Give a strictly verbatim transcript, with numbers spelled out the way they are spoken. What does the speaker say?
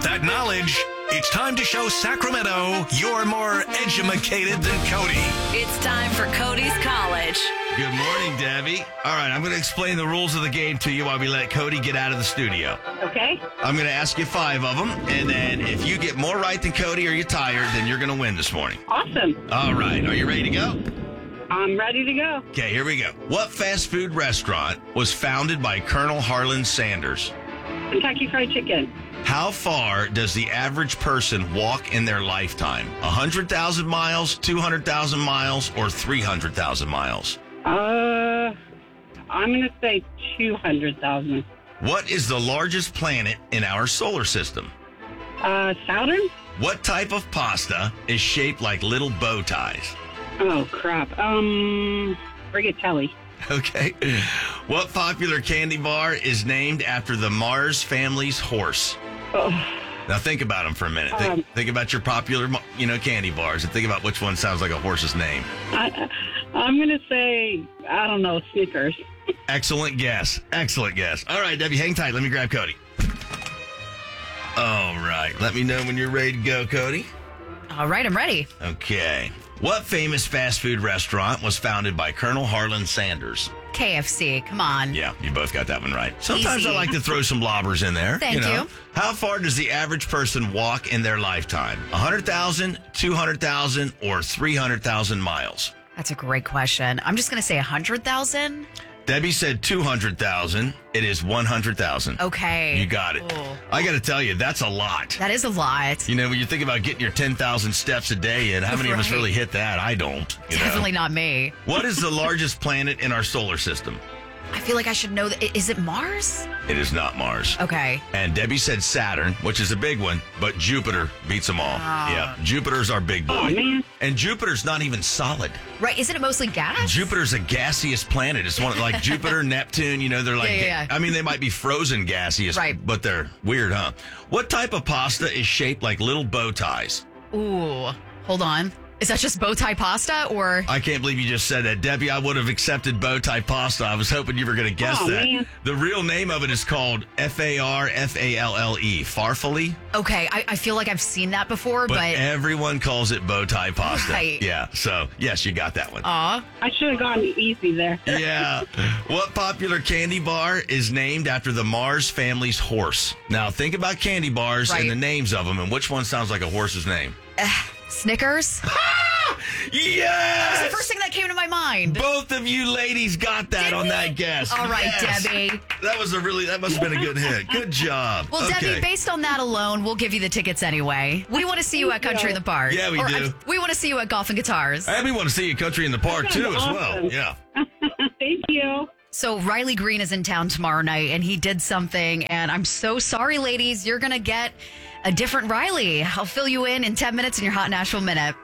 that knowledge, it's time to show Sacramento you're more edumacated than Cody. It's time for Cody's College. Good morning, Debbie. All right, I'm going to explain the rules of the game to you while we let Cody get out of the studio. Okay. I'm going to ask you five of them, and then if you get more right than Cody or you're tired, then you're going to win this morning. Awesome. All right, are you ready to go? I'm ready to go. Okay, here we go. What fast food restaurant was founded by Colonel Harlan Sanders? Kentucky Fried Chicken. How far does the average person walk in their lifetime? one hundred thousand miles, two hundred thousand miles, or three hundred thousand miles? Uh, I'm going to say two hundred thousand. What is the largest planet in our solar system? Uh, Saturn? What type of pasta is shaped like little bow ties? Oh, crap. Um, Rigatoni. Okay. What popular candy bar is named after the Mars family's horse? Oh, Now think about them for a minute. Think, Um, think about your popular, you know, candy bars, and think about which one sounds like a horse's name. I, I'm going to say, I don't know, Snickers. Excellent guess. Excellent guess. All right, Debbie, hang tight. Let me grab Cody. All right. Let me know when you're ready to go, Cody. All right, I'm ready. Okay. What famous fast food restaurant was founded by Colonel Harlan Sanders? K F C, come on. Yeah, you both got that one right. Sometimes Easy. I like to throw some lobbers in there. Thank know. you. How far does the average person walk in their lifetime? one hundred thousand, two hundred thousand, or three hundred thousand miles? That's a great question. I'm just going to say one hundred thousand. Debbie said two hundred thousand. It is one hundred thousand. Okay. You got it. Ooh. I got to tell you, that's a lot. That is a lot. You know, when you think about getting your ten thousand steps a day, and how many of us Right. really hit that? I don't. You know? Definitely not me. What is the largest planet in our solar system? I feel like I should know that. Is it Mars? It is not Mars. Okay. And Debbie said Saturn, which is a big one, but Jupiter beats them all. Ah. Yeah, Jupiter's our big boy. Oh, man. And Jupiter's not even solid. Right. Isn't it mostly gas? Jupiter's a gaseous planet. It's one of, like Jupiter, Neptune, you know, they're like, Yeah, yeah, yeah. I mean, they might be frozen gaseous, Right. but they're weird, huh? What type of pasta is shaped like little bow ties? Ooh. Hold on. Is that just bow tie pasta or? I can't believe you just said that. Debbie, I would have accepted bow tie pasta. I was hoping you were going to guess Oh, that. man. The real name of it is called F A R F A L L E, farfalle. Okay. I, I feel like I've seen that before, But, but. everyone calls it bow tie pasta. Right. Yeah, so yes, you got that one. Aw. I should have gone easy there. Yeah. What popular candy bar is named after the Mars family's horse? Now, think about candy bars Right. and the names of them, and which one sounds like a horse's name? Snickers? Yes! That's the first thing that came to my mind. Both of you ladies got that Did on we? that guess. All right, Yes. Debbie. That was a really, that must have been a good hit. Good job. Well, okay. Debbie, based on that alone, we'll give you the tickets anyway. We want to see you at Country in the Park. Yeah, we Or, do. uh, we want to see you at Golf and Guitars. And we want to see you country in the park, too, as well. Awesome. Yeah. Thank you. So Riley Green is in town tomorrow night, and he did something, and I'm so sorry, ladies. You're going to get a different Riley. I'll fill you in in ten minutes in your Hot Nashville Minute.